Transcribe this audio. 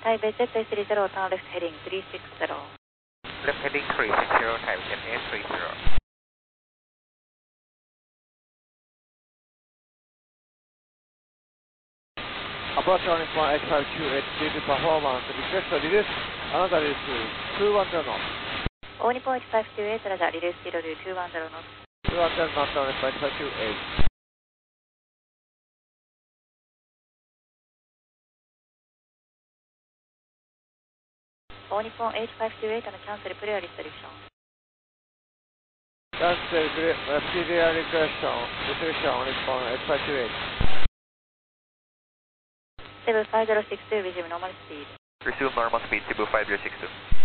Taipei ZA30, turn left heading 360. Left heading 360, Taipei ZA30. Approach on 8528, due to performance, request to reduce another release to 210 knots. All Nippon 8528, Roger, reduce speed to 210 knots. 210 knots on 8528. All Nippon 8528 and cancel prior restriction. Cancel previous restriction on Nippon 8528. 75062, resume normal speed. Resume normal speed, Cebu 5062.